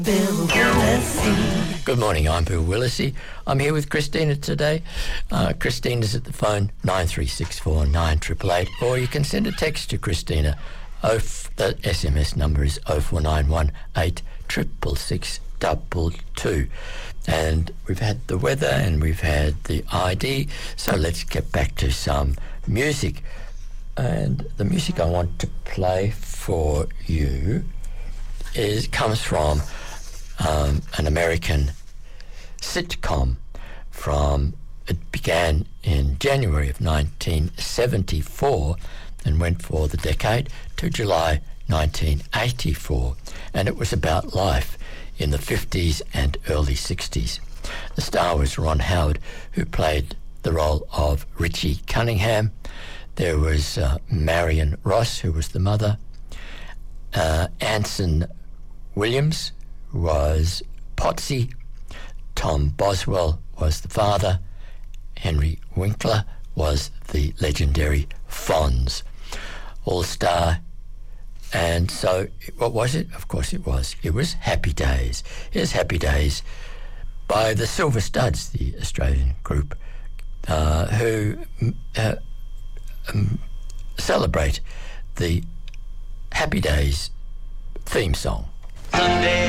Bill Willacy. Good morning, I'm Bill Willacy. I'm here with Christina today. Christina's at the phone, 9364 9888, or you can send a text to Christina. The SMS number is 0491 8666622. And we've had the weather and we've had the ID, so let's get back to some music. And the music I want to play for you comes from an American sitcom it began in January of 1974 and went for the decade to July 1984, and it was about life in the 50s and early 60s. The star was Ron Howard, who played the role of Richie Cunningham. There was Marion Ross, who was the mother. Anson Williams was Potsy. Tom Boswell was the father. Henry Winkler was the legendary Fonz. All-star. And so, what was it? Of course it was. It was Happy Days. Here's Happy Days by the Silver Studs, the Australian group, who celebrate the Happy Days theme song. Sunday